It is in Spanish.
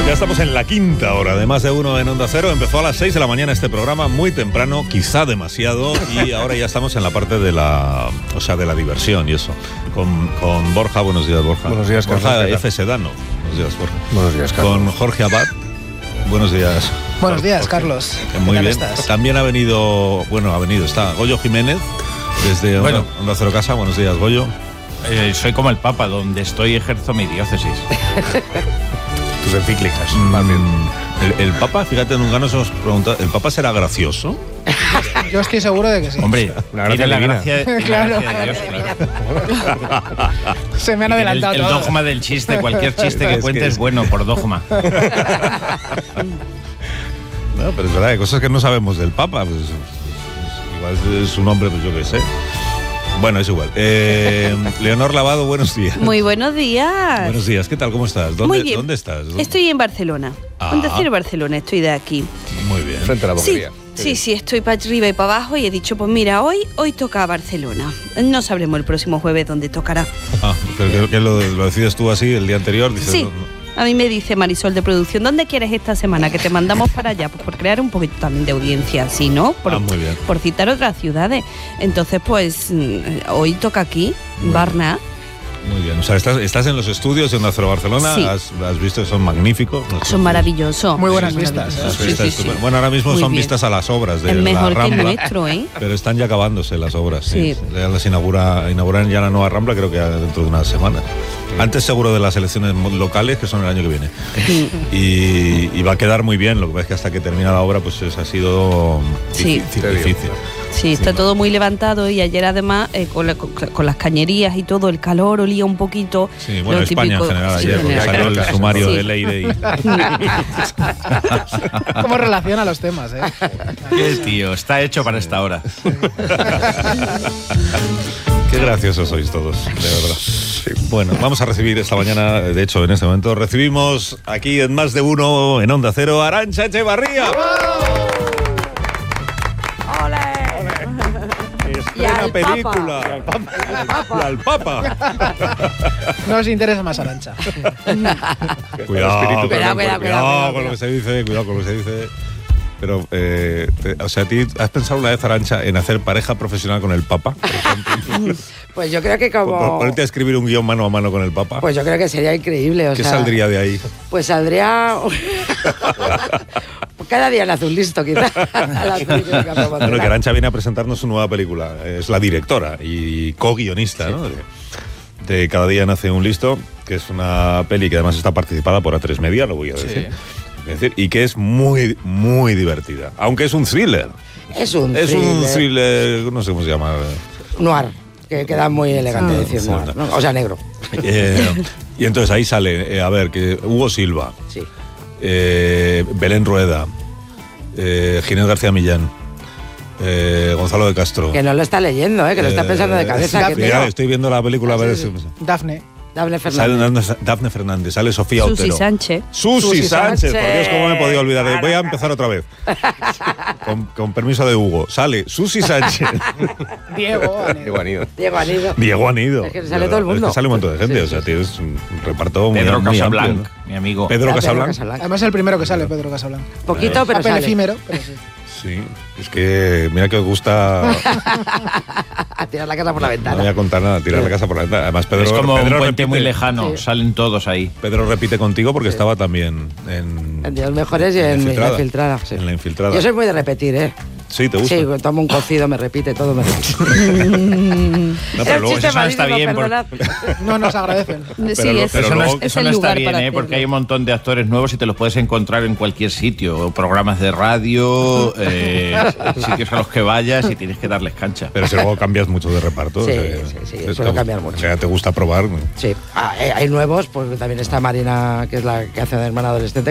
Ya estamos en la quinta hora de Más de Uno en Onda Cero. Empezó a las 6 de la mañana este programa, muy temprano, quizá demasiado, y ahora ya estamos en la parte de la diversión y eso. Con Borja, buenos días, Borja. Buenos días, Carlos. Borja F. Sedano. Buenos días, Borja. Buenos días, Carlos. Con Jorge Abad. Buenos días. Buenos días, Jorge. Carlos. Muy bien. Estás? También está Goyo Jiménez, desde Onda Cero Casa. Buenos días, Goyo. Soy como el Papa, donde estoy ejerzo mi diócesis. Tus encíclicas, más bien. El Papa, fíjate, nunca nos hemos preguntado, ¿el Papa será gracioso? Yo estoy seguro de que sí. Hombre, tiene la gracia, Claro. de Dios, claro. Se me han adelantado El todos. dogma del chiste, cualquier chiste que Es cuente que es bueno por dogma. No, pero es verdad, hay cosas que no sabemos del Papa. Pues, igual es un hombre, pues yo qué sé. Bueno, es igual. Leonor Lavado, buenos días. Muy buenos días. Buenos días, ¿qué tal? ¿Cómo estás? Muy bien. ¿Dónde estás? Estoy en Barcelona. Onda Cero Barcelona, estoy de aquí. Muy bien. Frente a la boquería. Sí, estoy para arriba y para abajo y he dicho, pues mira, hoy toca Barcelona. No sabremos el próximo jueves dónde tocará. Pero que lo decides tú así el día anterior. Dices, Sí. no. A mí me dice Marisol de producción, ¿dónde quieres esta semana? Que te mandamos para allá, pues por crear un poquito también de audiencia, ¿sí, no? Muy bien. Por citar otras ciudades. Entonces, pues, hoy toca aquí, Barna. Muy bien. O sea, estás en los estudios de Onda Cero Barcelona. Sí. Has visto, son magníficos. Son maravillosos. Muy buenas Son vistas, maravillosos. Las vistas Sí. estupendas. Bueno, ahora mismo Muy son bien. vistas a las obras de Es la mejor que el Rambla. nuestro, ¿eh? Pero están ya acabándose las obras. Sí. Ya las inauguran ya la nueva Rambla, creo que dentro de una semana. Antes seguro de las elecciones locales, que son el año que viene. Y va a quedar muy bien. Lo que pasa es que hasta que termina la obra, pues ha sido Sí. difícil. Sí, está todo muy levantado y ayer además con las cañerías y todo, el calor olía un poquito. Sí, bueno, lo España típico. en general Sí, ayer, en porque general. salió el sumario Sí. de Leire. ¿Cómo relaciona los temas, eh? Qué tío, está hecho para esta hora. Qué graciosos sois todos, de verdad. Bueno, vamos a recibir esta mañana, de hecho, en este momento, recibimos aquí en Más de Uno, en Onda Cero, Arantxa Echevarría. Estrena al película. Y al Papa. No os interesa más Arantxa. Cuidado, Cuidado. con lo que se dice, cuidado con lo que se dice. Pero, o sea, ¿has pensado una vez, Arantxa, en hacer pareja profesional con el Papa, por ejemplo? Pues yo creo que como... Ponerte a escribir un guión mano a mano con el Papa. Pues yo creo que sería increíble, o ¿Qué sea... saldría de ahí? Pues saldría... Cada día nace un listo, quizás. Bueno, que Arantxa viene a presentarnos su nueva película. Es la directora y co-guionista, ¿no? De Cada día nace un listo, que es una peli que además está participada por A3 Media, lo voy a decir. Es decir, y que es muy, muy divertida. Aunque es un thriller. Es un thriller, no sé cómo se llama. Noir, que queda muy elegante decir sí, noir, ¿no? O sea, negro. Y entonces ahí sale, a ver, que Hugo Silva, Sí. Belén Rueda, Ginés García Millán, Gonzalo de Castro. Que no lo está leyendo, que lo está pensando de cabeza. Que Ya, estoy viendo la película a ver si... Dafne. Dafne Sale Fernández. Dafne Fernández, sale Sofía Susi Otero. Sánchez. Susi Sánchez, por Dios, cómo me he podido olvidar. Voy a Caramba. empezar otra vez. Con permiso de Hugo. Sale Susi Sánchez. Diego. Iguanido. Diego Anido. Diego Anido. Es que sale todo el mundo. Es que sale un montón de gente. Sí, O sea, tienes un reparto muy, Pedro muy amplio, Casablanc, ¿no? mi amigo. Pedro Casablanc. Casablanc. Además es el primero que sale, Pedro Casablanc. Poquito, pero Papel sale. efímero, pero sí. Sí, es que mira que os gusta. A tirar la casa por la No ventana. voy a contar nada, tirar la casa por la ventana. Además, Pedro, Es como Pedro un puente muy repite- lejano, Sí. salen todos ahí. Pedro repite contigo porque estaba también en. En Días Mejores y en La Infiltrada. Sí. En La Infiltrada. Yo soy muy de repetir, ¿eh? Sí, ¿te gusta? Sí, tomo un cocido, me repite todo. Me repite. No, pero luego eso no está bien, perdonad. No nos agradecen. Sí, Pero es, eso no es- es Eso el no está lugar bien, para porque hacerlo. hay un montón de actores nuevos y te los puedes encontrar en cualquier sitio, o programas de radio, sitios a los que vayas y tienes que darles cancha. Pero si luego cambias mucho de reparto. Sí, o sea, sí, suelo cambiar mucho. O sea, te gusta probar. Sí, hay nuevos, pues también está Marina, que es la que hace de hermana adolescente,